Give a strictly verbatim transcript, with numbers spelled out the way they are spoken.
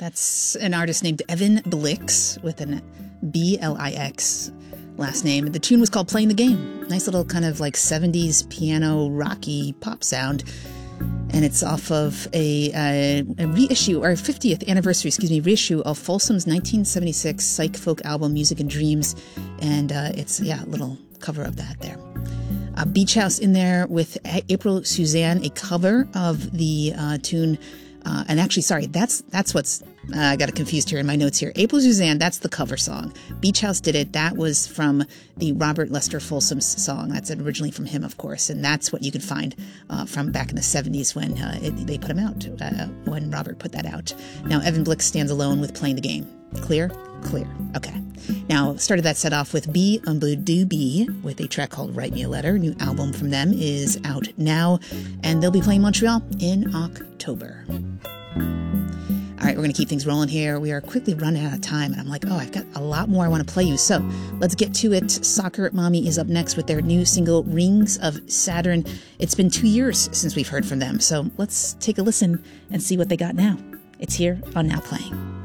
That's an artist named Evan Blix with an B L I X last name. The tune was called Playing the Game. Nice little kind of like seventies piano rocky pop sound. And it's off of a, a, a reissue, or fiftieth anniversary, excuse me, reissue of Folsom's nineteen seventy-six psych folk album, Music and Dreams. And uh, it's, yeah, a little cover of that there. Uh, Beach House in there with April Suzanne, a cover of the uh, tune. Uh, and actually, sorry, that's that's what's, uh, I got it confused here in my notes here. April Suzanne, that's the cover song. Beach House did it. That was from the Robert Lester Folsom's song. That's originally from him, of course. And that's what you could find uh, from back in the seventies when uh, it, they put him out, uh, when Robert put that out. Now, Evan Blix stands alone with Playing the Game. Clear? Clear. Okay. Now, started that set off with B Umbudu B with a track called Write Me a Letter. New album from them is out now, and they'll be playing Montreal in October. All right, we're going to keep things rolling here. We are quickly running out of time, and I'm like, oh, I've got a lot more I want to play you. So let's get to it. Soccer Mommy is up next with their new single, Rings of Saturn. It's been two years since we've heard from them, so let's take a listen and see what they got now. It's here on Now Playing.